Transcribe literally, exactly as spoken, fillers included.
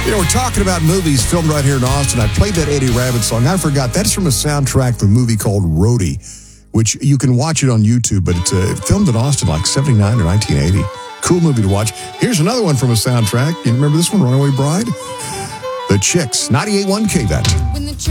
You know, we're talking about movies filmed right here in Austin. I played that Eddie Rabbitt song. I forgot. That's from a soundtrack to a movie called Roadie, which you can watch it on YouTube, but it's uh, filmed in Austin like seventy-nine or nineteen eighty. Cool movie to watch. Here's another one from a soundtrack. You remember this one, Runaway Bride? The Chicks, ninety-eight point one K V A T.